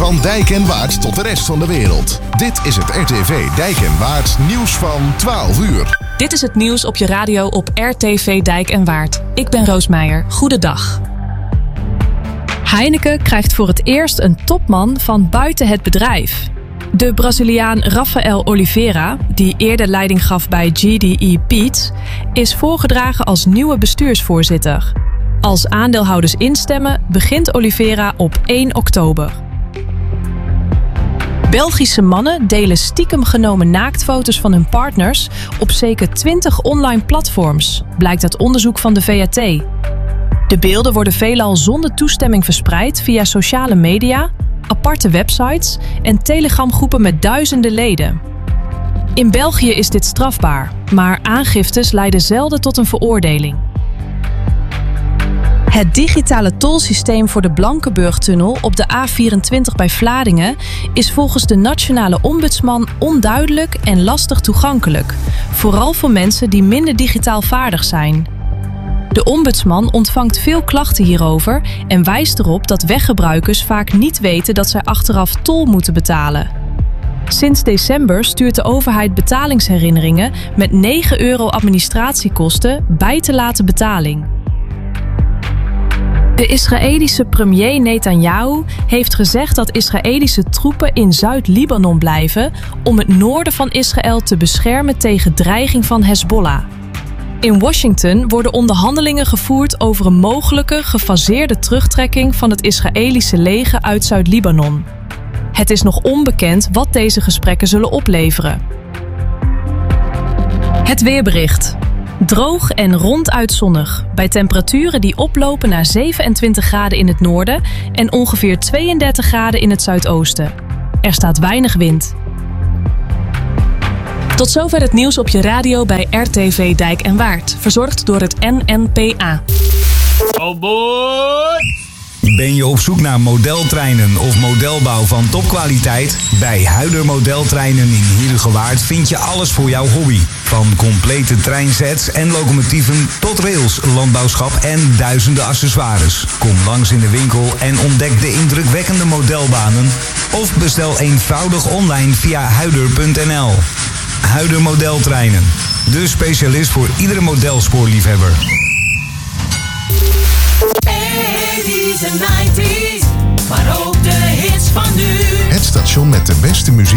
Van Dijk en Waard tot de rest van de wereld. Dit is het RTV Dijk en Waard nieuws van 12 uur. Dit is het nieuws op je radio op RTV Dijk en Waard. Ik ben Roos Meijer. Goedendag. Heineken krijgt voor het eerst een topman van buiten het bedrijf. De Braziliaan Rafael Oliveira, die eerder leiding gaf bij GDE Peets, is voorgedragen als nieuwe bestuursvoorzitter. Als aandeelhouders instemmen, begint Oliveira op 1 oktober. Belgische mannen delen stiekem genomen naaktfoto's van hun partners op zeker 20 online platforms, blijkt uit onderzoek van de VAT. De beelden worden veelal zonder toestemming verspreid via sociale media, aparte websites en telegramgroepen met duizenden leden. In België is dit strafbaar, maar aangiftes leiden zelden tot een veroordeling. Het digitale tolsysteem voor de Blankenburg-tunnel op de A24 bij Vlaardingen is volgens de nationale ombudsman onduidelijk en lastig toegankelijk, vooral voor mensen die minder digitaal vaardig zijn. De ombudsman ontvangt veel klachten hierover en wijst erop dat weggebruikers vaak niet weten dat zij achteraf tol moeten betalen. Sinds december stuurt de overheid betalingsherinneringen met €9 administratiekosten bij te late betaling. De Israëlische premier Netanyahu heeft gezegd dat Israëlische troepen in Zuid-Libanon blijven om het noorden van Israël te beschermen tegen dreiging van Hezbollah. In Washington worden onderhandelingen gevoerd over een mogelijke gefaseerde terugtrekking van het Israëlische leger uit Zuid-Libanon. Het is nog onbekend wat deze gesprekken zullen opleveren. Het weerbericht. Droog en ronduit zonnig, bij temperaturen die oplopen naar 27 graden in het noorden en ongeveer 32 graden in het zuidoosten. Er staat weinig wind. Tot zover het nieuws op je radio bij RTV Dijk en Waard, verzorgd door het NNPA. Oh boy! Ben je op zoek naar modeltreinen of modelbouw van topkwaliteit? Bij Huider Modeltreinen in Heerhugowaard vind je alles voor jouw hobby. Van complete treinsets en locomotieven tot rails, landbouwschap en duizenden accessoires. Kom langs in de winkel en ontdek de indrukwekkende modelbanen. Of bestel eenvoudig online via huider.nl. Huider Modeltreinen. De specialist voor iedere modelspoorliefhebber. 80s en 90s, maar ook de hits van nu. Het station met de beste muziek